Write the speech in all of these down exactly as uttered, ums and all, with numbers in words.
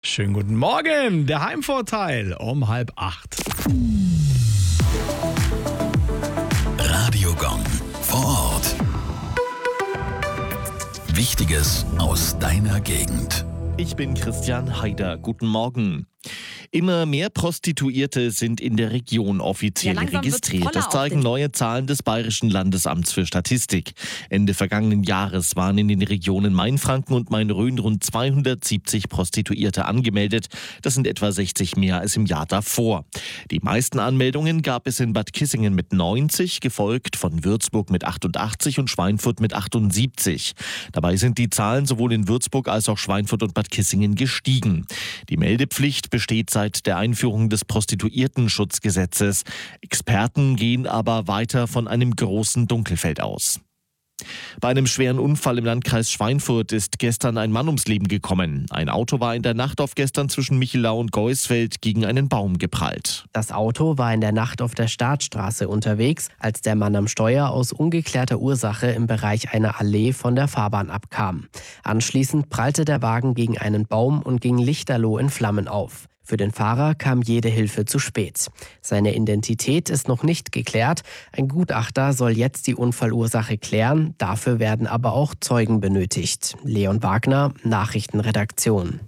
Schönen guten Morgen, der Heimvorteil um halb acht. Radiogong vor Ort. Wichtiges aus deiner Gegend. Ich bin Christian Haider. Guten Morgen. Immer mehr Prostituierte sind in der Region offiziell Ja, registriert. voller Das auf zeigen den- neue Zahlen des Bayerischen Landesamts für Statistik. Ende vergangenen Jahres waren in den Regionen Mainfranken und Main-Rhön rund zweihundertsiebzig Prostituierte angemeldet. Das sind etwa sechzig mehr als im Jahr davor. Die meisten Anmeldungen gab es in Bad Kissingen mit neunzig, gefolgt von Würzburg mit achtundachtzig und Schweinfurt mit achtundsiebzig. Dabei sind die Zahlen sowohl in Würzburg als auch Schweinfurt und Bad Kissingen gestiegen. Die Meldepflicht besteht seit der Einführung des Prostituiertenschutzgesetzes. Experten gehen aber weiter von einem großen Dunkelfeld aus. Bei einem schweren Unfall im Landkreis Schweinfurt ist gestern ein Mann ums Leben gekommen. Ein Auto war in der Nacht auf gestern zwischen Michelau und Geusfeld gegen einen Baum geprallt. Das Auto war in der Nacht auf der Startstraße unterwegs, als der Mann am Steuer aus ungeklärter Ursache im Bereich einer Allee von der Fahrbahn abkam. Anschließend prallte der Wagen gegen einen Baum und ging lichterloh in Flammen auf. Für den Fahrer kam jede Hilfe zu spät. Seine Identität ist noch nicht geklärt. Ein Gutachter soll jetzt die Unfallursache klären. Dafür werden aber auch Zeugen benötigt. Leon Wagner, Nachrichtenredaktion.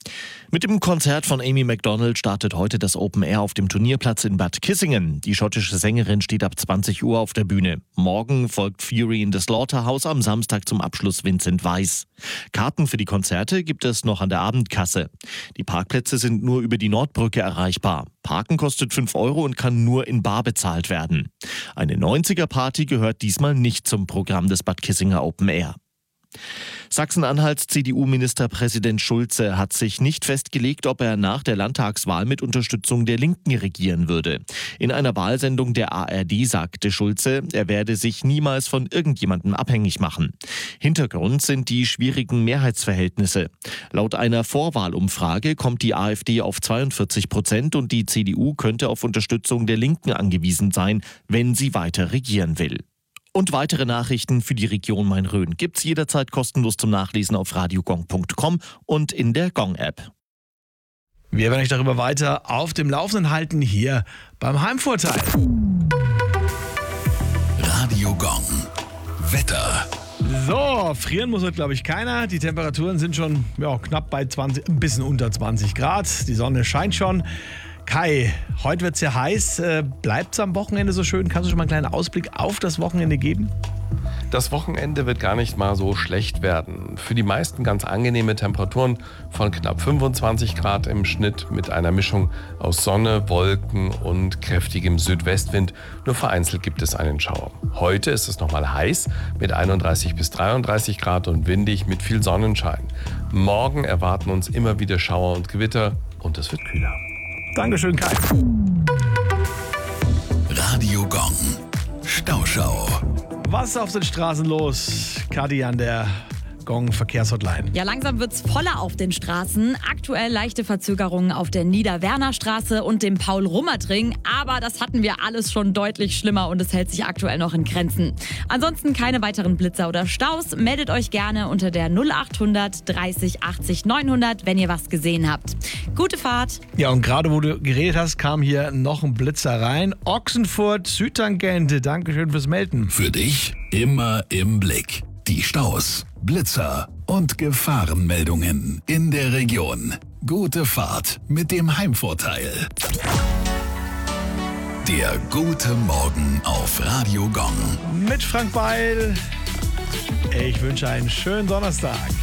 Mit dem Konzert von Amy Macdonald startet heute das Open Air auf dem Turnierplatz in Bad Kissingen. Die schottische Sängerin steht ab zwanzig Uhr auf der Bühne. Morgen folgt Fury in the Slaughterhouse, am Samstag zum Abschluss Vincent Weiss. Karten für die Konzerte gibt es noch an der Abendkasse. Die Parkplätze sind nur über die Nordbrücke erreichbar. Parken kostet fünf Euro und kann nur in bar bezahlt werden. Eine neunziger-Party gehört diesmal nicht zum Programm des Bad Kissinger Open Air. Sachsen-Anhalts C D U-Ministerpräsident Schulze hat sich nicht festgelegt, ob er nach der Landtagswahl mit Unterstützung der Linken regieren würde. In einer Wahlsendung der A R D sagte Schulze, er werde sich niemals von irgendjemandem abhängig machen. Hintergrund sind die schwierigen Mehrheitsverhältnisse. Laut einer Vorwahlumfrage kommt die AfD auf zweiundvierzig Prozent und die C D U könnte auf Unterstützung der Linken angewiesen sein, wenn sie weiter regieren will. Und weitere Nachrichten für die Region Main-Rhön gibt's jederzeit kostenlos zum Nachlesen auf radiogong punkt com und in der Gong-App. Wir werden euch darüber weiter auf dem Laufenden halten hier beim Heimvorteil. Radiogong. Wetter. So, frieren muss heute, glaube ich, keiner. Die Temperaturen sind schon ja, knapp bei zwanzig, ein bisschen unter zwanzig Grad. Die Sonne scheint schon. Kai, heute wird es ja heiß. Äh, Bleibt es am Wochenende so schön? Kannst du schon mal einen kleinen Ausblick auf das Wochenende geben? Das Wochenende wird gar nicht mal so schlecht werden. Für die meisten ganz angenehme Temperaturen von knapp fünfundzwanzig Grad im Schnitt mit einer Mischung aus Sonne, Wolken und kräftigem Südwestwind. Nur vereinzelt gibt es einen Schauer. Heute ist es nochmal heiß mit einunddreißig bis dreiunddreißig Grad und windig mit viel Sonnenschein. Morgen erwarten uns immer wieder Schauer und Gewitter und es wird kühler. Dankeschön, Kai. Radiogong. Stauschau. Was ist auf den Straßen los? Kadi an der Gong-Verkehrshotline. Ja, langsam wird's voller auf den Straßen. Aktuell leichte Verzögerungen auf der Niederwerner-Straße und dem Paul-Rummert-Ring. Aber das hatten wir alles schon deutlich schlimmer und es hält sich aktuell noch in Grenzen. Ansonsten keine weiteren Blitzer oder Staus. Meldet euch gerne unter der null achthundert dreißig achtzig neunhundert, wenn ihr was gesehen habt. Gute Fahrt. Ja, und gerade wo du geredet hast, kam hier noch ein Blitzer rein. Ochsenfurt, Südtangente. Dankeschön fürs Melden. Für dich immer im Blick. Die Staus, Blitzer und Gefahrenmeldungen in der Region. Gute Fahrt mit dem Heimvorteil. Der gute Morgen auf Radiogong. Mit Frank Beil. Ich wünsche einen schönen Donnerstag.